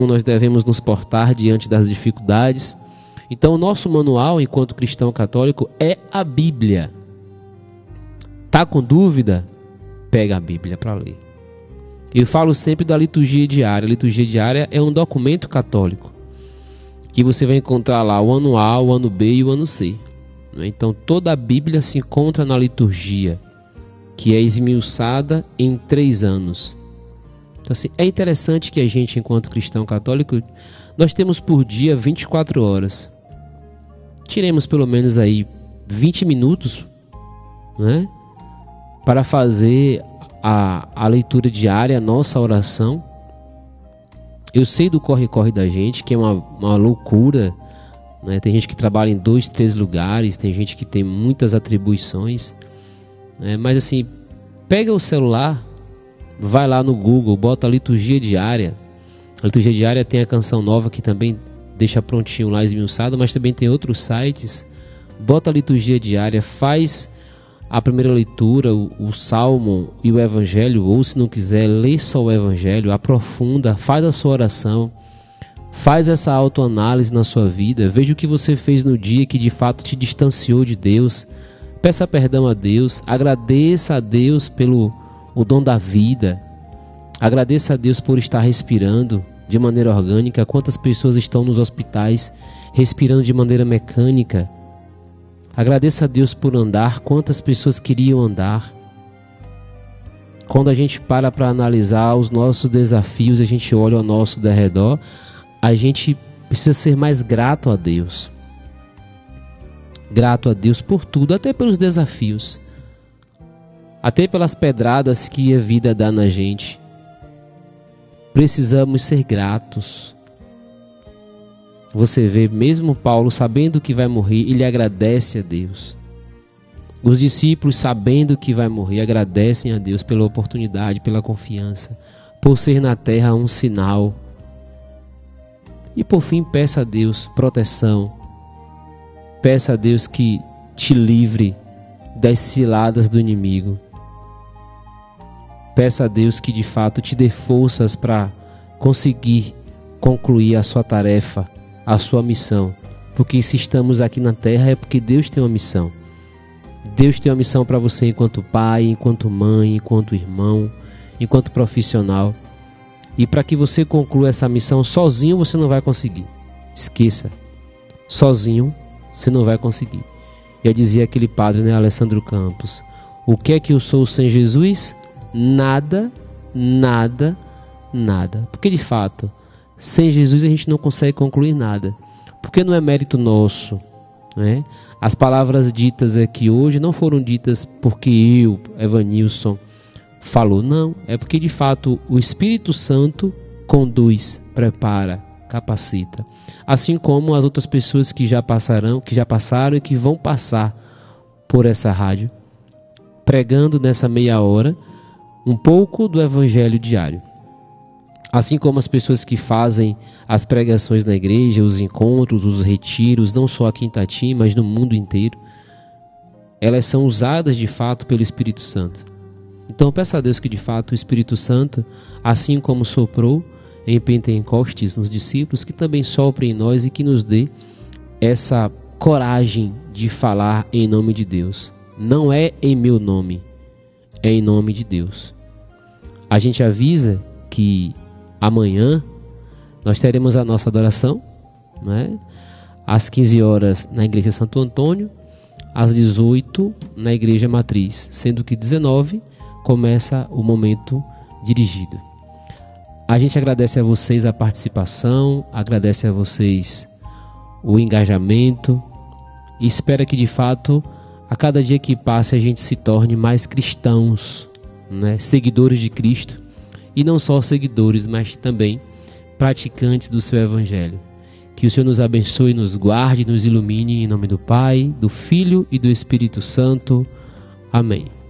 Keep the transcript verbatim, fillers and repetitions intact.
nós devemos nos portar diante das dificuldades. Então, o nosso manual, enquanto cristão católico, é a Bíblia. Tá com dúvida? Pega a Bíblia para ler. Eu falo sempre da liturgia diária. A liturgia diária é um documento católico, que você vai encontrar lá o ano A, o ano B e o ano C. Então, toda a Bíblia se encontra na liturgia, que é esmiuçada em três anos. Então, assim, é interessante que a gente, enquanto cristão católico, nós temos por dia vinte e quatro horas. Tiremos pelo menos aí vinte minutos, né, para fazer a, a leitura diária, a nossa oração. Eu sei do corre-corre da gente, que é uma, uma loucura, né? Tem gente que trabalha em dois, três lugares, tem gente que tem muitas atribuições, né? Mas assim, pega o celular, vai lá no Google, bota a liturgia diária. A liturgia diária tem a canção nova que também deixa prontinho lá esmiuçado, mas também tem outros sites. Bota a liturgia diária, faz a primeira leitura, o, o Salmo e o Evangelho, ou se não quiser, lê só o Evangelho, aprofunda, faz a sua oração, faz essa autoanálise na sua vida, veja o que você fez no dia que de fato te distanciou de Deus, peça perdão a Deus, agradeça a Deus pelo o dom da vida, agradeça a Deus por estar respirando de maneira orgânica. Quantas pessoas estão nos hospitais respirando de maneira mecânica? Agradeça a Deus por andar. Quantas pessoas queriam andar? Quando a gente para para analisar os nossos desafios, a gente olha ao nosso derredor, a gente precisa ser mais grato a Deus. Grato a Deus por tudo, até pelos desafios, até pelas pedradas que a vida dá na gente. Precisamos ser gratos. Você vê, mesmo Paulo sabendo que vai morrer, ele agradece a Deus. Os discípulos, sabendo que vai morrer, agradecem a Deus pela oportunidade, pela confiança, por ser na terra um sinal. E por fim, peça a Deus proteção. Peça a Deus que te livre das ciladas do inimigo. Peça a Deus que de fato te dê forças para conseguir concluir a sua tarefa, a sua missão. Porque se estamos aqui na terra é porque Deus tem uma missão. Deus tem uma missão para você enquanto pai, enquanto mãe, enquanto irmão, enquanto profissional. E para que você conclua essa missão sozinho, você não vai conseguir. Esqueça. Sozinho você não vai conseguir. Já dizia aquele padre, né, Alessandro Campos: o que é que eu sou sem Jesus? Nada, nada, nada. Porque de fato, sem Jesus a gente não consegue concluir nada. Porque não é mérito nosso, né? As palavras ditas aqui hoje não foram ditas porque eu, Evanilson, falou. Não, é porque de fato o Espírito Santo conduz, prepara, capacita. Assim como as outras pessoas que já passarão, que já passaram e que vão passar por essa rádio, pregando nessa meia hora um pouco do Evangelho diário. Assim como as pessoas que fazem as pregações na igreja, os encontros, os retiros, não só aqui em Itati, mas no mundo inteiro, elas são usadas de fato pelo Espírito Santo. Então peça a Deus que de fato o Espírito Santo, assim como soprou em Pentecostes nos discípulos, que também sopre em nós e que nos dê essa coragem de falar em nome de Deus. Não é em meu nome, é em nome de Deus. A gente avisa que amanhã nós teremos a nossa adoração, né? Às quinze horas na Igreja Santo Antônio, às dezoito na Igreja Matriz, sendo que dezenove começa o momento dirigido. A gente agradece a vocês a participação, agradece a vocês o engajamento e espera que de fato a cada dia que passe a gente se torne mais cristãos, né? Seguidores de Cristo, e não só seguidores, mas também praticantes do seu Evangelho. Que o Senhor nos abençoe, nos guarde, nos ilumine, em nome do Pai, do Filho e do Espírito Santo. Amém.